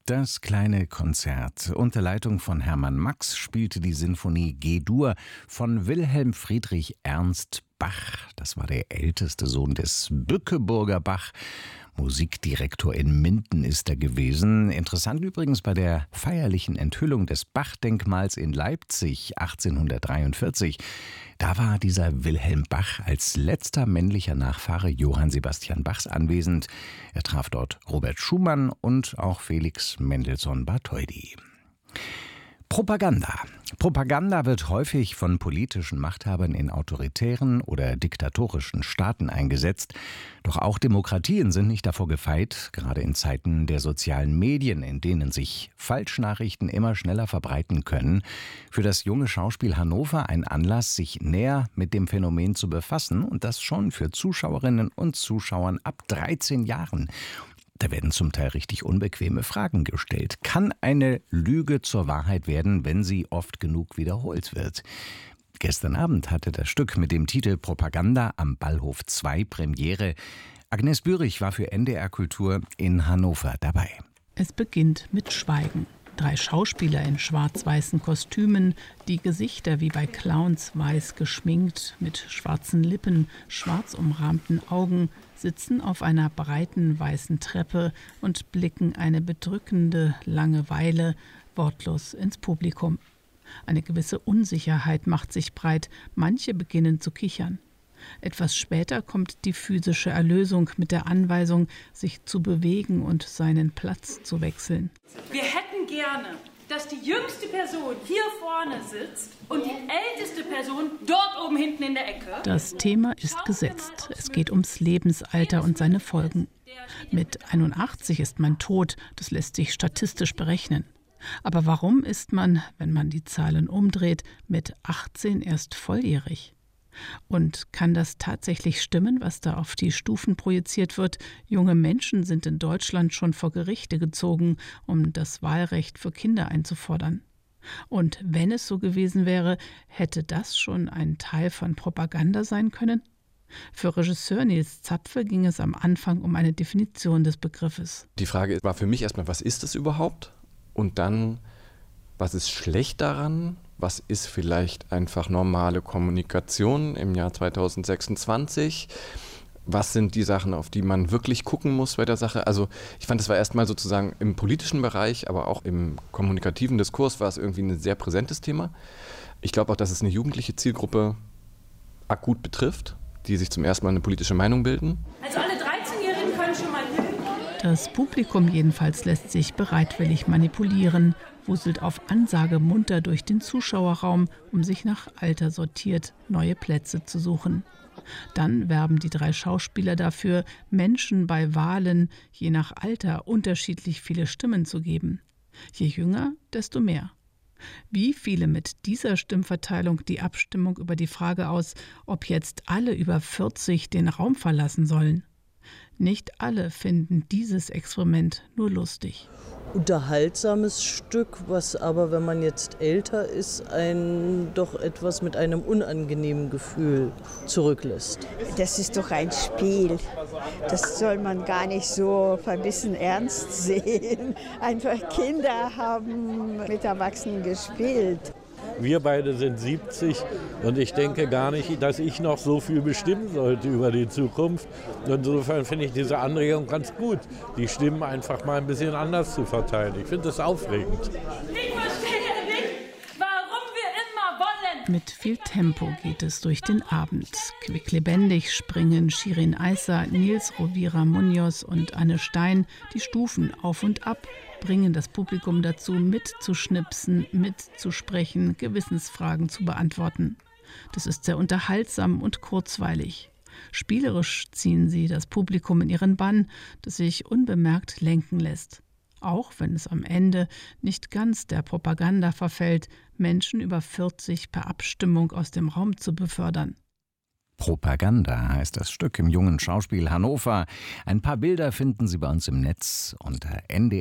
Das kleine Konzert unter Leitung von Hermann Max spielte die Sinfonie G-Dur von Wilhelm Friedrich Ernst Bach. Das war der älteste Sohn des Bückeburger Bach. Musikdirektor in Minden ist er gewesen. Interessant übrigens bei der feierlichen Enthüllung des Bach-Denkmals in Leipzig 1843. Da war dieser Wilhelm Bach als letzter männlicher Nachfahre Johann Sebastian Bachs anwesend. Er traf dort Robert Schumann und auch Felix Mendelssohn Bartholdy. Propaganda. Propaganda wird häufig von politischen Machthabern in autoritären oder diktatorischen Staaten eingesetzt. Doch auch Demokratien sind nicht davor gefeit, gerade in Zeiten der sozialen Medien, in denen sich Falschnachrichten immer schneller verbreiten können. Für das junge Schauspiel Hannover ein Anlass, sich näher mit dem Phänomen zu befassen, und das schon für Zuschauerinnen und Zuschauern ab 13 Jahren. Da werden zum Teil richtig unbequeme Fragen gestellt. Kann eine Lüge zur Wahrheit werden, wenn sie oft genug wiederholt wird? Gestern Abend hatte das Stück mit dem Titel Propaganda am Ballhof 2 Premiere. Agnes Bührig war für NDR Kultur in Hannover dabei. Es beginnt mit Schweigen. 3 Schauspieler in schwarz-weißen Kostümen, die Gesichter wie bei Clowns weiß geschminkt, mit schwarzen Lippen, schwarz umrahmten Augen, sitzen auf einer breiten weißen Treppe und blicken eine bedrückende Langeweile wortlos ins Publikum. Eine gewisse Unsicherheit macht sich breit, manche beginnen zu kichern. Etwas später kommt die physische Erlösung mit der Anweisung, sich zu bewegen und seinen Platz zu wechseln. Wir hätten gerne, dass die jüngste Person hier vorne sitzt und die älteste Person dort oben hinten in der Ecke. Das Thema ist gesetzt. Es geht ums Lebensalter und seine Folgen. Mit 81 ist man tot, das lässt sich statistisch berechnen. Aber warum ist man, wenn man die Zahlen umdreht, mit 18 erst volljährig? Und kann das tatsächlich stimmen, was da auf die Stufen projiziert wird? Junge Menschen sind in Deutschland schon vor Gerichte gezogen, um das Wahlrecht für Kinder einzufordern. Und wenn es so gewesen wäre, hätte das schon ein Teil von Propaganda sein können? Für Regisseur Nils Zapfe ging es am Anfang um eine Definition des Begriffes. Die Frage war für mich erstmal, was ist es überhaupt? Und dann, was ist schlecht daran? Was ist vielleicht einfach normale Kommunikation im Jahr 2026? Was sind die Sachen, auf die man wirklich gucken muss bei der Sache? Also ich fand, das war erstmal sozusagen im politischen Bereich, aber auch im kommunikativen Diskurs war es irgendwie ein sehr präsentes Thema. Ich glaube auch, dass es eine jugendliche Zielgruppe akut betrifft, die sich zum ersten Mal eine politische Meinung bilden. Also alle 13-Jährigen können schon mal lügen. Das Publikum jedenfalls lässt sich bereitwillig manipulieren, wuselt auf Ansage munter durch den Zuschauerraum, um sich nach Alter sortiert neue Plätze zu suchen. Dann werben die 3 Schauspieler dafür, Menschen bei Wahlen je nach Alter unterschiedlich viele Stimmen zu geben. Je jünger, desto mehr. Wie fiele mit dieser Stimmverteilung die Abstimmung über die Frage aus, ob jetzt alle über 40 den Raum verlassen sollen? Nicht alle finden dieses Experiment nur lustig. Unterhaltsames Stück, was aber, wenn man jetzt älter ist, einen doch etwas mit einem unangenehmen Gefühl zurücklässt. Das ist doch ein Spiel. Das soll man gar nicht so verbissen ernst sehen. Einfach Kinder haben mit Erwachsenen gespielt. Wir beide sind 70 und ich denke gar nicht, dass ich noch so viel bestimmen sollte über die Zukunft. Insofern finde ich diese Anregung ganz gut, die Stimmen einfach mal ein bisschen anders zu verteilen. Ich finde das aufregend. Ich verstehe nicht, warum wir immer wollen. Mit viel Tempo geht es durch den Abend. Quicklebendig springen Shirin Aissa, Nils Rovira Munoz und Anne Stein die Stufen auf und ab, bringen das Publikum dazu, mitzuschnipsen, mitzusprechen, Gewissensfragen zu beantworten. Das ist sehr unterhaltsam und kurzweilig. Spielerisch ziehen sie das Publikum in ihren Bann, das sich unbemerkt lenken lässt. Auch wenn es am Ende nicht ganz der Propaganda verfällt, Menschen über 40 per Abstimmung aus dem Raum zu befördern. Propaganda heißt das Stück im Jungen Schauspiel Hannover. Ein paar Bilder finden Sie bei uns im Netz unter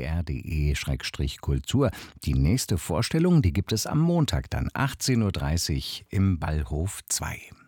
ndr.de/kultur. Die nächste Vorstellung, die gibt es am Montag dann 18:30 Uhr im Ballhof 2.